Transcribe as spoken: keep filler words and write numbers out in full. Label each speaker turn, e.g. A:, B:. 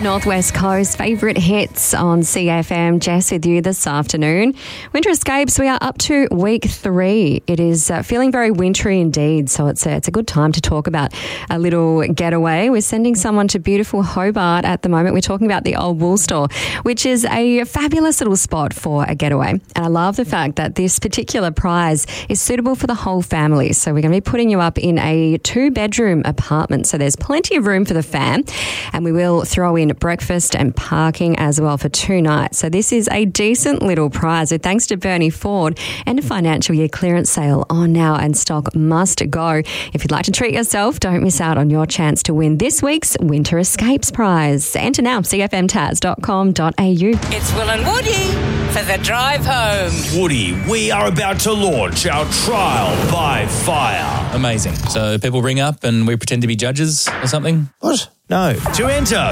A: Northwest Coast, favourite hits on C F M. Jess with you this afternoon. Winter Escapes, we are up to week three. It is uh, feeling very wintry indeed, so it's a, it's a good time to talk about a little getaway. We're sending someone to beautiful Hobart at the moment. We're talking about the Old Wool Store, which is a fabulous little spot for a getaway. And I love the fact that this particular prize is suitable for the whole family. So we're going to be putting you up in a two-bedroom apartment, so there's plenty of room for the fam, and we will throw in breakfast and parking as well for two nights. So this is a decent little prize with thanks to Bernie Ford and a financial year clearance sale on now, and stock must go. If you'd like to treat yourself, don't miss out on your chance to win this week's Winter Escapes prize. Enter now, c f m taz dot com dot a u.
B: It's Will and Woody for the drive home.
C: Woody, we are about to launch our trial by fire.
D: Amazing. So people ring up and we pretend to be judges or something?
C: What? No. To enter,